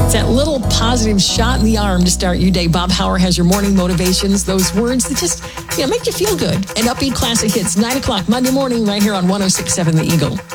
It's that little positive shot in the arm to start your day. Bob Hauer has your morning motivations, those words that just make you feel good. And Upbeat Classic Hits, 9 o'clock Monday morning right here on 106.7 The Eagle.